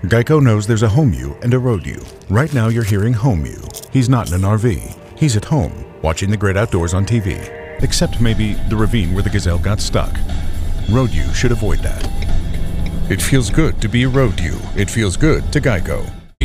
Geico knows there's a home you and a road you. Right now you're hearing home you. He's not in an RV. He's at home, watching the great outdoors on TV. Except maybe the ravine where the gazelle got stuck. Road you should avoid that. It feels good to be a road you. It feels good to Geico.